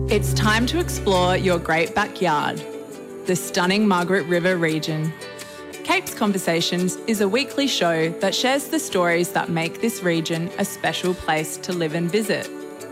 It's time to explore your great backyard, the stunning Margaret River region. Capes Conversations is a weekly show that shares the stories that make this region a special place to live and visit.